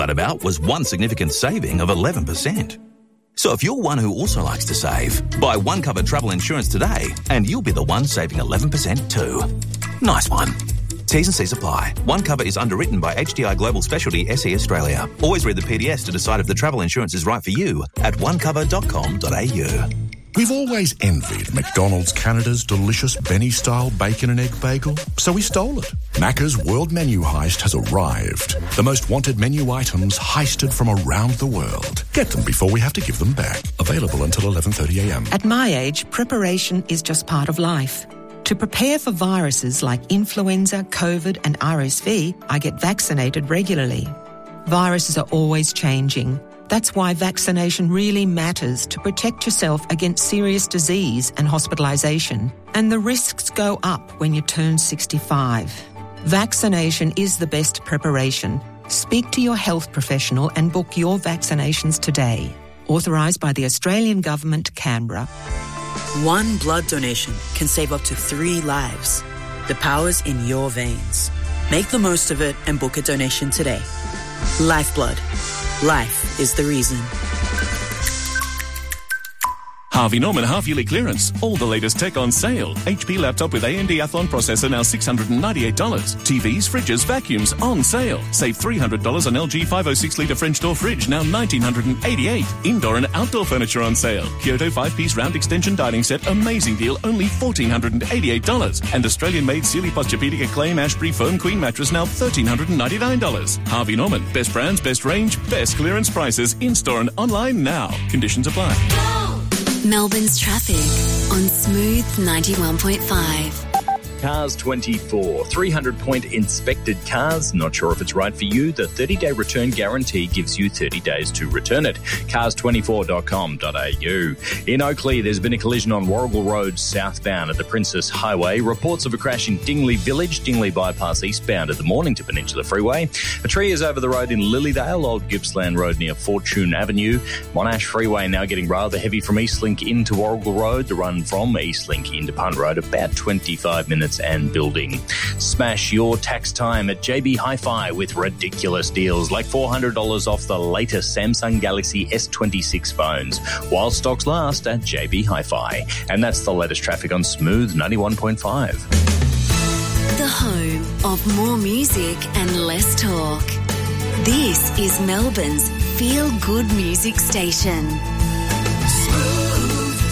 But about was one significant saving of 11%. So if you're one who also likes to save, buy One Cover travel insurance today and you'll be the one saving 11% too. Nice one. T's and C's apply. One Cover is underwritten by HDI Global Specialty SE Australia. Always read the PDS to decide if the travel insurance is right for you at onecover.com.au. We've always envied McDonald's Canada's delicious Benny-style bacon and egg bagel, so we stole it. Macca's World Menu Heist has arrived. The most wanted menu items heisted from around the world. Get them before we have to give them back. Available until 11:30am. At my age, preparation is just part of life. To prepare for viruses like influenza, COVID and RSV, I get vaccinated regularly. Viruses are always changing. That's why vaccination really matters to protect yourself against serious disease and hospitalisation. And the risks go up when you turn 65. Vaccination is the best preparation. Speak to your health professional and book your vaccinations today. Authorised by the Australian Government, Canberra. One blood donation can save up to 3 lives. The power's in your veins. Make the most of it and book a donation today. Lifeblood. Life is the reason. Harvey Norman half-yearly clearance. All the latest tech on sale. HP laptop with AMD Athlon processor now $698. TVs, fridges, vacuums on sale. Save $300 on LG 506-litre French door fridge, now $1,988. Indoor and outdoor furniture on sale. Kyoto 5-piece round extension dining set, amazing deal, only $1,488. And Australian-made Sealy Posturepedic Acclaim Ashbury Foam Queen mattress, now $1,399. Harvey Norman. Best brands, best range, best clearance prices. In-store and online now. Conditions apply. Melbourne's traffic on Smooth 91.5. Cars 24, 300-point inspected cars. Not sure if it's right for you. The 30-day return guarantee gives you 30 days to return it. Cars24.com.au. In Oakleigh, there's been a collision on Warrigal Road southbound at the Princess Highway. Reports of a crash in Dingley Village, Dingley Bypass eastbound at the Mornington Peninsula Freeway. A tree is over the road in Lilydale, Old Gippsland Road near Fortune Avenue. Monash Freeway now getting rather heavy from Eastlink into Warrigal Road. The run from Eastlink into Punt Road, about 25 minutes and building. Smash your tax time at JB Hi-Fi with ridiculous deals like $400 off the latest Samsung Galaxy S26 phones while stocks last at JB Hi-Fi. And that's the latest traffic on Smooth 91.5. The home of more music and less talk. This is Melbourne's feel-good music station. Smooth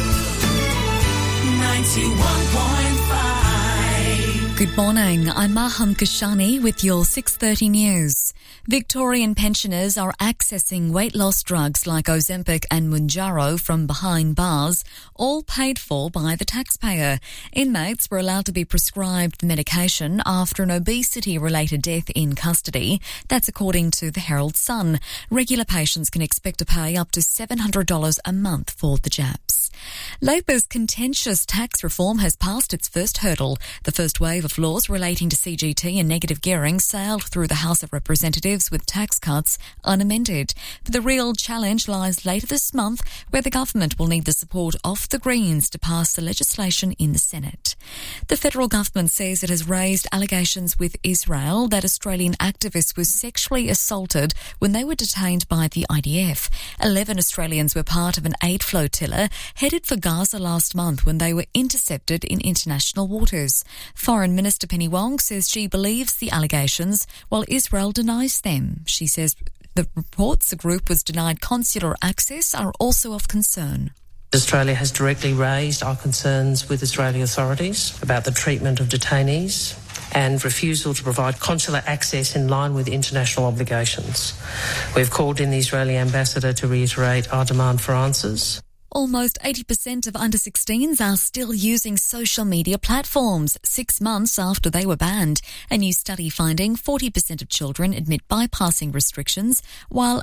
91.5. Good morning, I'm Maham Kashani with your 6:30 news. Victorian pensioners are accessing weight loss drugs like Ozempic and Mounjaro from behind bars, all paid for by the taxpayer. Inmates were allowed to be prescribed the medication after an obesity-related death in custody. That's according to the Herald Sun. Regular patients can expect to pay up to $700 a month for the jabs. Labor's contentious tax reform has passed its first hurdle. The first wave of laws relating to CGT and negative gearing sailed through the House of Representatives with tax cuts unamended. But the real challenge lies later this month, where the government will need the support of the Greens to pass the legislation in the Senate. The federal government says it has raised allegations with Israel that Australian activists were sexually assaulted when they were detained by the IDF. 11 Australians were part of an aid flotilla headed for Gaza last month when they were intercepted in international waters. Foreign Minister Penny Wong says she believes the allegations while Israel denies them. She says the reports the group was denied consular access are also of concern. Australia has directly raised our concerns with Israeli authorities about the treatment of detainees and refusal to provide consular access in line with international obligations. We've called in the Israeli ambassador to reiterate our demand for answers. Almost 80% of under-16s are still using social media platforms 6 months after they were banned. A new study finding 40% of children admit bypassing restrictions, while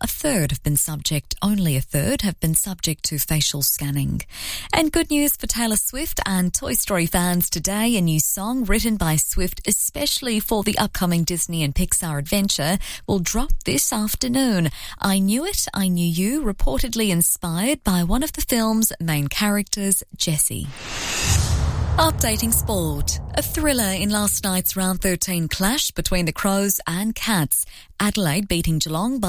only a third have been subject to facial scanning. And good news for Taylor Swift and Toy Story fans today. A new song written by Swift especially for the upcoming Disney and Pixar adventure will drop this afternoon. I Knew It, I Knew You, reportedly inspired by one of the film's main characters, Jessie. Updating sport. A thriller in last night's round 13 clash between the Crows and Cats. Adelaide beating Geelong by